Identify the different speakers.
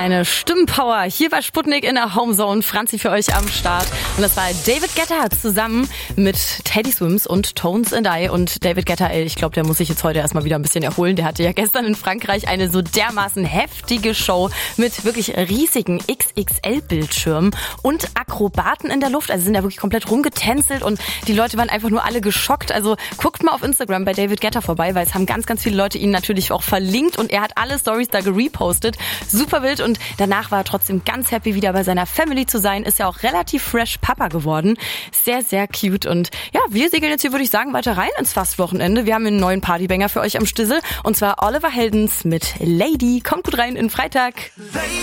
Speaker 1: eine Stimmenpower hier bei Sputnik in der Homezone. Franzi für euch am Start. Und das war David Guetta zusammen mit Teddy Swims und Tones and I. Und David Guetta, ich glaube, der muss sich jetzt heute erstmal wieder ein bisschen erholen. Der hatte ja gestern in Frankreich eine so dermaßen heftige Show mit wirklich riesigen XXL-Bildschirmen und Akrobaten in der Luft. Also sind da wirklich komplett rumgetänzelt und die Leute waren einfach nur alle geschockt. Also guckt mal auf Instagram bei David Guetta vorbei, weil es haben ganz, ganz viele Leute ihn natürlich auch verlinkt und er hat alle Stories da gerepostet. Super wild und danach war er trotzdem ganz happy, wieder bei seiner Family zu sein. Ist ja auch relativ fresh Papa geworden. Sehr, sehr cute und ja, wir segeln jetzt hier, würde ich sagen, weiter rein ins Fastwochenende. Wir haben einen neuen Partybanger für euch am Stissel und zwar Oliver Heldens mit Lady. Kommt gut rein in Freitag.